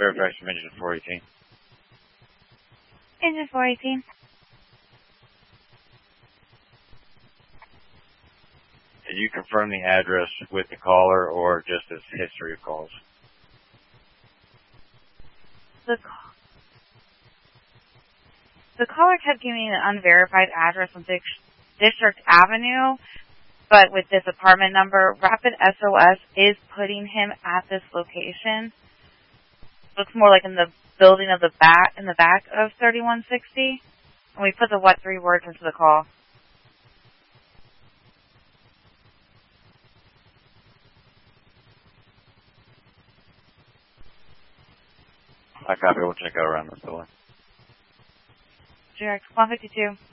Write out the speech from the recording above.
Fairfax from Engine 418. Engine 418. Did you confirm the address with the caller or just as history of calls? The caller kept giving me an unverified address on District Avenue, but with this apartment number, Rapid SOS is putting him at this location. Looks more like in the building of the back, in the back of 3160. And we put the what 3 words into the call. I copy. We'll check out around this building. GX 152.